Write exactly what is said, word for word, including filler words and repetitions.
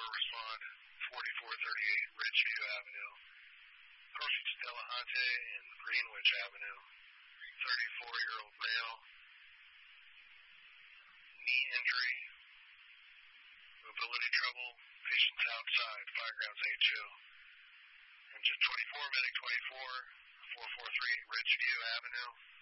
respond, forty-four thirty-eight Ridgeview Avenue. Person Delahunty in Greenwich Avenue, thirty-four-year-old male. Knee injury, mobility trouble, patient's outside, five grams A two. Engine twenty-four, medic twenty-four, four forty-three Ridgeview Avenue.